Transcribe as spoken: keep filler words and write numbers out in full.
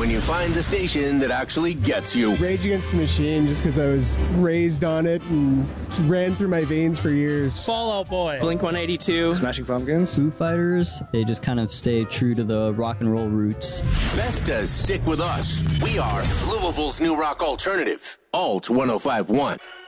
when you find the station that actually gets you. Rage Against the Machine, just because I was raised on it and ran through my veins for years. Fall Out Boy. Blink one eighty-two. Smashing Pumpkins. Foo Fighters. They just kind of stay true to the rock and roll roots. Vestas stick with us. We are Louisville's new rock alternative. Alt one oh five point one.